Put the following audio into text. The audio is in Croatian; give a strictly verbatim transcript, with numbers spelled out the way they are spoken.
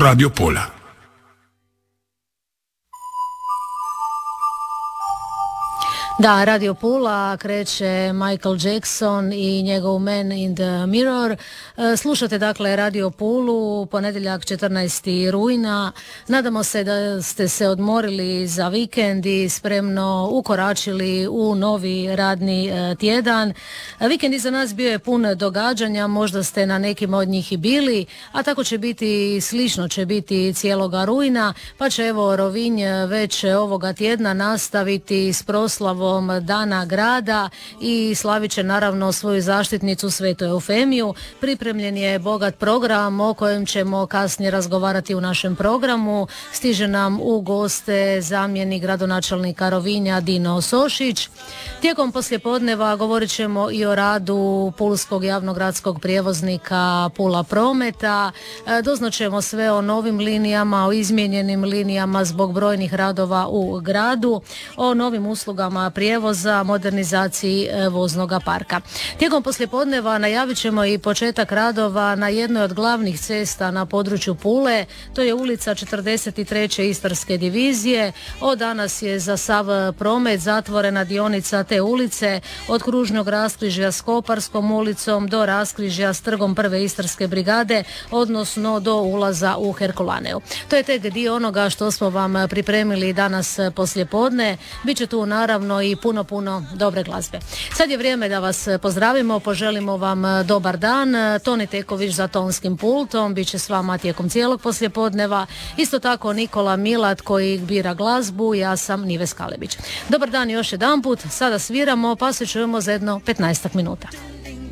Radio Pula. Da, Radio Pula, kreće Michael Jackson i njegov Man in the Mirror. Slušate dakle Radio Pulu, ponedjeljak četrnaesti rujna. Nadamo se da ste se odmorili za vikend i spremno ukoračili u novi radni tjedan. Vikend iza nas bio je pun događanja, možda ste na nekim od njih i bili, a tako će biti, slično će biti cijeloga rujna, pa će evo Rovinj već ovoga tjedna nastaviti s proslavom Dana grada i slavit će naravno svoju zaštitnicu Svetu Eufemiju. Pripremljen je bogat program o kojem ćemo kasnije razgovarati u našem programu. Stiže nam u goste zamjenik gradonačelnika Rovinja Dino Sošić. Tijekom poslijepodneva govorit ćemo i o radu pulskog javnog gradskog prijevoznika Pula Prometa. Doznaćemo sve o novim linijama, o izmijenjenim linijama zbog brojnih radova u gradu, o novim uslugama prijevoza, modernizaciji voznog parka. Tijekom poslijepodneva najavit ćemo i početak radova na jednoj od glavnih cesta na području Pule, to je ulica četrdeset treće Istarske divizije. Od danas je za sav promet zatvorena dionica te ulice od kružnog raskrižja s Koparskom ulicom do raskrižja s trgom prve Istarske brigade, odnosno do ulaza u Herkulaneu. To je tek dio onoga što smo vam pripremili danas poslijepodne. Biće tu naravno i puno, puno dobre glazbe. Sad je vrijeme da vas pozdravimo, poželimo vam dobar dan. Toni Teković za tonskim pultom bit će s vama tijekom cijelog poslijepodneva. Isto tako Nikola Milat koji bira glazbu, ja sam Nives Kalebić. Dobar dan još jedanput, sada sviramo pa se čujemo za jedno petnaestak minuta.